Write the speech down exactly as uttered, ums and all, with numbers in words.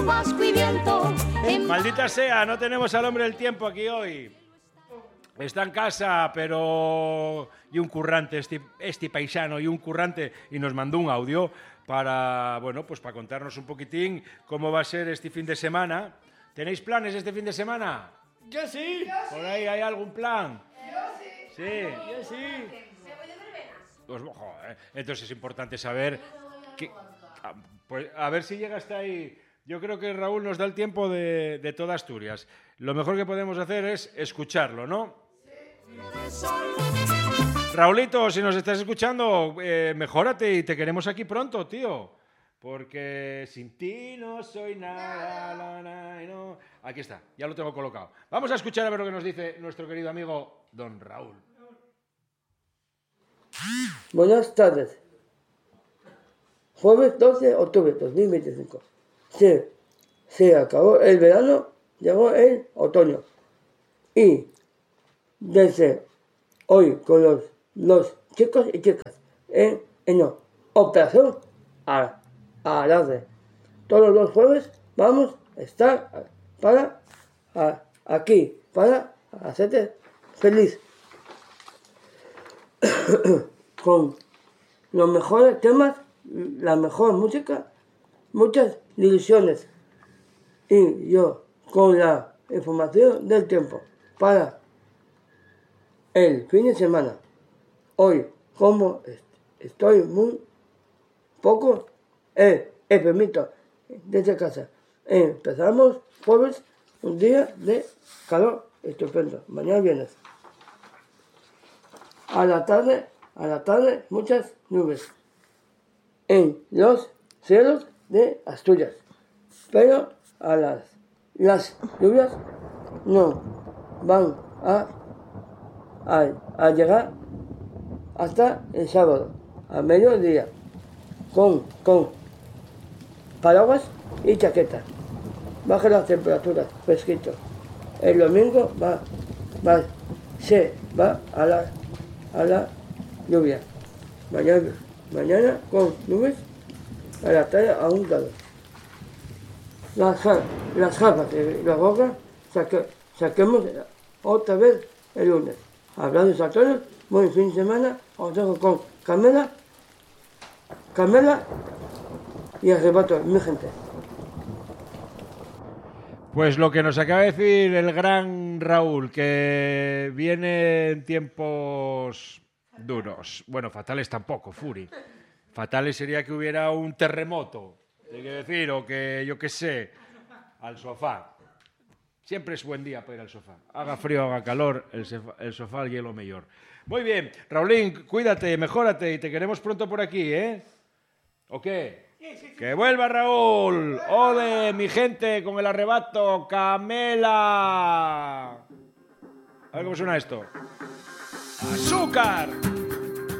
chubasco y viento. En... Maldita sea, no tenemos al hombre del tiempo aquí hoy. Está en casa, pero... Y un currante, este, este paisano, y un currante, y nos mandó un audio para, bueno, pues para contarnos un poquitín cómo va a ser este fin de semana. ¿Tenéis planes este fin de semana? Yo sí. ¿Por ahí hay algún plan? Yo sí. Sí. Yo sí. ¿Se voy de verbenas? Pues, joder, entonces es importante saber... Que, pues a ver si llega hasta ahí. Yo creo que Raúl nos da el tiempo de, de toda Asturias. Lo mejor que podemos hacer es escucharlo, ¿no? Raulito, si nos estás escuchando, eh, mejórate y te queremos aquí pronto, tío. Porque sin ti no soy nada, la, la, no. Aquí está, ya lo tengo colocado. Vamos a escuchar a ver lo que nos dice nuestro querido amigo don Raúl. Buenas tardes. Jueves doce de octubre de dos mil veinticinco. Se, se acabó el verano, llegó el otoño. Y desde hoy con los, los chicos y chicas en, en operación a, a Alarde. Todos los jueves vamos a estar para a, aquí, para hacerte feliz. Con los mejores temas, la mejor música, muchas ilusiones. Y yo con la información del tiempo para el fin de semana. Hoy, como estoy muy poco, eh, eh, permito, desde casa. Empezamos jueves, un día de calor estupendo. Mañana viernes. A la tarde, a la tarde, muchas nubes en los cielos de Asturias. Pero a las, las lluvias no van a, a, a llegar hasta el sábado, a mediodía, con, con paraguas y chaquetas. Baja las temperaturas, fresquito. El domingo va, va, se va a la, a la lluvia. Mañana, mañana con nubes, a la tarde a un grado. Las, las gafas y la boca saque, saquemos otra vez el lunes. Hablando a todos, buen fin de semana. Os dejo con Camela, Camela y Arrebato, mi gente. Pues lo que nos acaba de decir el gran Raúl, que viene en tiempos duros. Bueno, fatales tampoco, Furi. Fatales sería que hubiera un terremoto, hay que decir, o que, yo qué sé, al sofá. Siempre es buen día para ir al sofá. Haga frío, haga calor, el, sofá, el sofá el hielo mejor. Muy bien, Raulín, cuídate, mejórate y te queremos pronto por aquí, ¿eh? ¿O qué? Sí, sí, sí. ¡Que vuelva Raúl! ¡Ode, mi gente, con el arrebato! ¡Camela! A ver cómo suena esto. ¡Azúcar!